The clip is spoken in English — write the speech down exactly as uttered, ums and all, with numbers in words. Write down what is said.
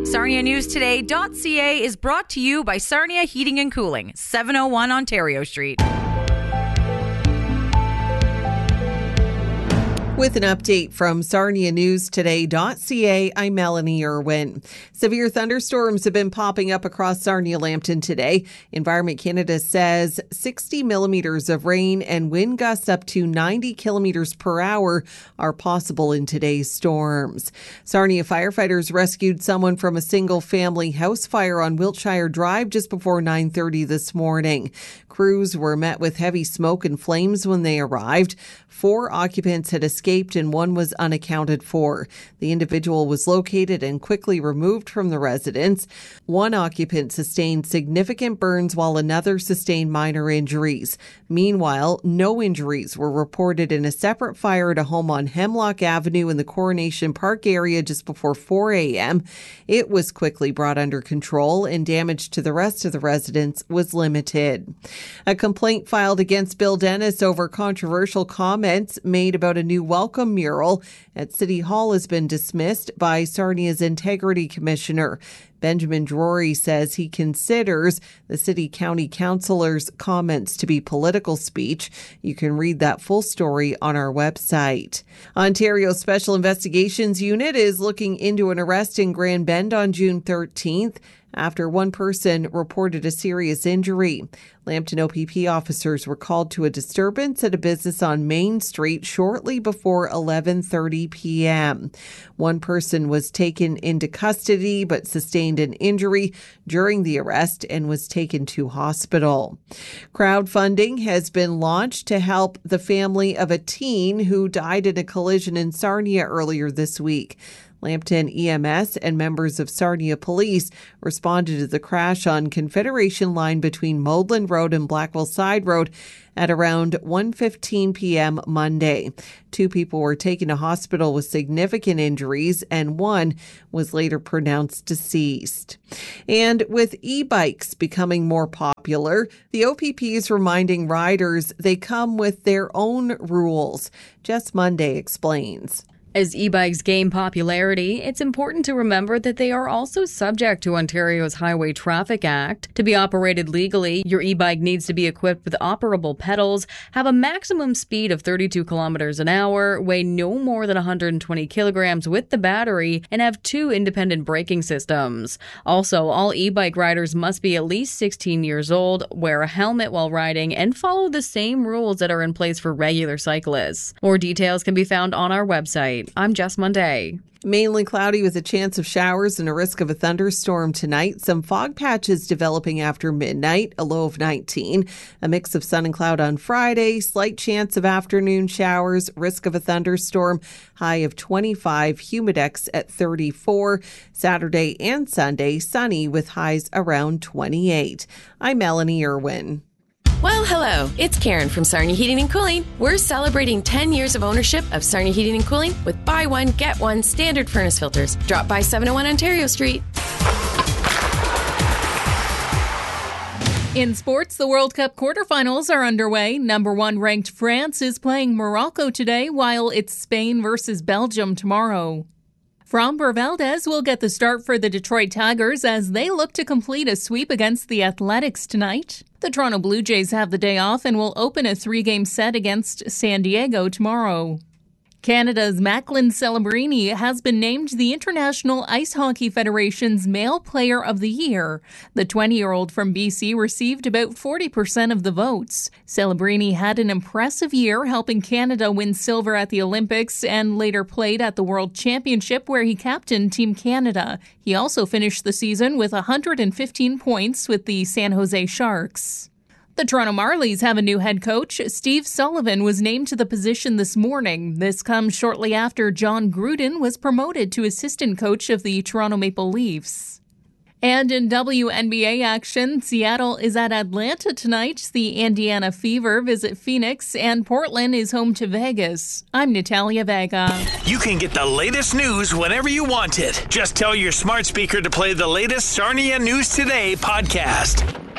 Sarnia News Today dot C A is brought to you by Sarnia Heating and Cooling, seven oh one Ontario Street. With an update from Sarnia News Today dot C A, I'm Melanie Irwin. Severe thunderstorms have been popping up across Sarnia-Lambton today. Environment Canada says sixty millimeters of rain and wind gusts up to ninety kilometers per hour are possible in today's storms. Sarnia firefighters rescued someone from a single-family house fire on Wiltshire Drive just before nine thirty this morning. Crews were met with heavy smoke and flames when they arrived. Four occupants had escaped and one was unaccounted for. The individual was located and quickly removed from the residence. One occupant sustained significant burns while another sustained minor injuries. Meanwhile, no injuries were reported in a separate fire at a home on Hemlock Avenue in the Coronation Park area just before four a.m. It was quickly brought under control and damage to the rest of the residents was limited. A complaint filed against Bill Dennis over controversial comments made about a new welcome mural at City Hall has been dismissed by Sarnia's Integrity Commissioner. Benjamin Drury says he considers the City County Councillor's comments to be political speech. You can read that full story on our website. Ontario's Special Investigations Unit is looking into an arrest in Grand Bend on June thirteenth. After one person reported a serious injury. Lambton O P P officers were called to a disturbance at a business on Main Street shortly before eleven thirty p.m. One person was taken into custody but sustained an injury during the arrest and was taken to hospital. Crowdfunding has been launched to help the family of a teen who died in a collision in Sarnia earlier this week. Lambton E M S and members of Sarnia Police responded to the crash on Confederation Line between Modeland Road and Blackwell Side Road at around one fifteen p.m. Monday. Two people were taken to hospital with significant injuries, and one was later pronounced deceased. And with e-bikes becoming more popular, the O P P is reminding riders they come with their own rules. Jess Monday explains. As e-bikes gain popularity, it's important to remember that they are also subject to Ontario's Highway Traffic Act. To be operated legally, your e-bike needs to be equipped with operable pedals, have a maximum speed of thirty-two kilometers an hour, weigh no more than one hundred twenty kilograms with the battery, and have two independent braking systems. Also, all e-bike riders must be at least sixteen years old, wear a helmet while riding, and follow the same rules that are in place for regular cyclists. More details can be found on our website. I'm Jess Monday. Mainly cloudy with a chance of showers and a risk of a thunderstorm tonight. Some fog patches developing after midnight, a low of nineteen. A mix of sun and cloud on Friday, slight chance of afternoon showers, risk of a thunderstorm, high of twenty-five, humidex at thirty-four. Saturday and Sunday, sunny with highs around twenty-eight. I'm Melanie Irwin. Well, hello. It's Karen from Sarnia Heating and Cooling. We're celebrating ten years of ownership of Sarnia Heating and Cooling with buy one, get one standard furnace filters. Drop by seven oh one Ontario Street. In sports, the World Cup quarterfinals are underway. Number one ranked France is playing Morocco today, while it's Spain versus Belgium tomorrow. Framber Valdez will get the start for the Detroit Tigers as they look to complete a sweep against the Athletics tonight. The Toronto Blue Jays have the day off and will open a three-game set against San Diego tomorrow. Canada's Macklin Celebrini has been named the International Ice Hockey Federation's Male Player of the Year. The twenty-year-old from B C received about forty percent of the votes. Celebrini had an impressive year, helping Canada win silver at the Olympics and later played at the World Championship where he captained Team Canada. He also finished the season with one hundred fifteen points with the San Jose Sharks. The Toronto Marlies have a new head coach. Steve Sullivan was named to the position this morning. This comes shortly after John Gruden was promoted to assistant coach of the Toronto Maple Leafs. And in W N B A action, Seattle is at Atlanta tonight. The Indiana Fever visit Phoenix, and Portland is home to Vegas. I'm Natalia Vega. You can get the latest news whenever you want it. Just tell your smart speaker to play the latest Sarnia News Today podcast.